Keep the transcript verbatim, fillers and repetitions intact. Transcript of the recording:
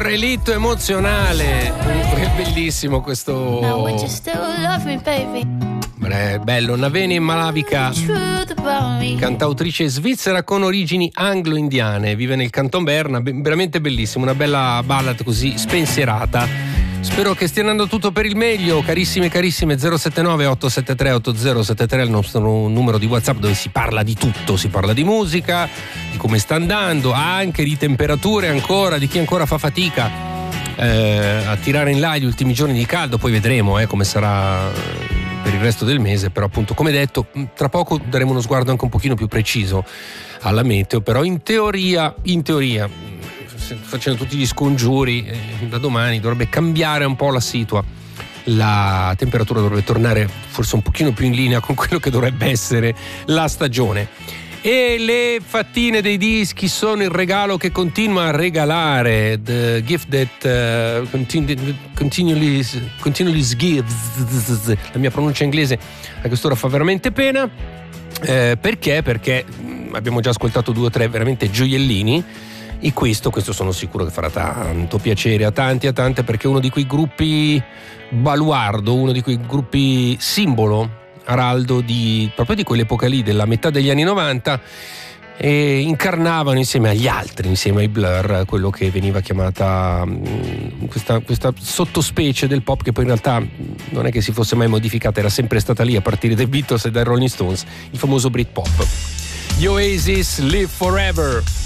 relitto emozionale. È bellissimo questo. Beh, bello. Naveni Malavica, cantautrice svizzera con origini anglo-indiane, vive nel Canton Berna, veramente bellissimo, una bella ballad così spensierata. Spero che stia andando tutto per il meglio, carissime e carissime. Zero sette nove otto sette tre otto zero sette tre è il nostro numero di WhatsApp, dove si parla di tutto, si parla di musica, di come sta andando, anche di temperature ancora, di chi ancora fa fatica eh, a tirare in là gli ultimi giorni di caldo. Poi vedremo eh, come sarà per il resto del mese, però appunto, come detto, tra poco daremo uno sguardo anche un pochino più preciso alla meteo. Però in teoria, in teoria facendo tutti gli scongiuri, eh, da domani dovrebbe cambiare un po' la situa, la temperatura dovrebbe tornare forse un pochino più in linea con quello che dovrebbe essere la stagione. E le fattine dei dischi sono il regalo che continua a regalare, the gift that uh, continu- continually, continually gives. La mia pronuncia inglese a quest'ora fa veramente pena, eh, perché? Perché abbiamo già ascoltato due o tre veramente gioiellini. E questo, questo sono sicuro che farà tanto piacere a tanti e a tante, perché è uno di quei gruppi baluardo, uno di quei gruppi simbolo, araldo di proprio di quell'epoca lì, della metà degli anni novanta, e incarnavano insieme agli altri, insieme ai Blur, quello che veniva chiamata questa, questa sottospecie del pop, che poi in realtà non è che si fosse mai modificata, era sempre stata lì a partire dai Beatles e dai Rolling Stones, il famoso Britpop. Gli Oasis, Live Forever.